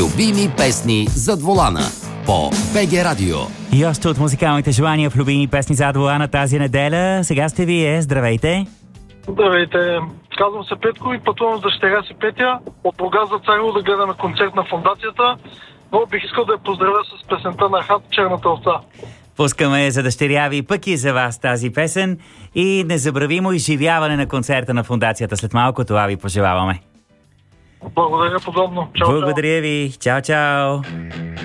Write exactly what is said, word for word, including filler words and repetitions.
Любими песни зад волана по БГ Радио. И още от музикалните желания в любими песни зад волана тази неделя. Сега сте вие. Здравейте! Здравейте! Казвам се Петко и пътувам с дъщеря си Петя от Бургас за Царево да гледаме концерт на фондацията, но бих искал да я поздравя с песента на Хат "Черната овца". Пускаме за дъщеря ви, пък и за вас тази песен и незабравимо изживяване на концерта на фондацията. След малко това ви пожелаваме. Благодаря подобно. Чао, Благодаря ви. Чао, чао.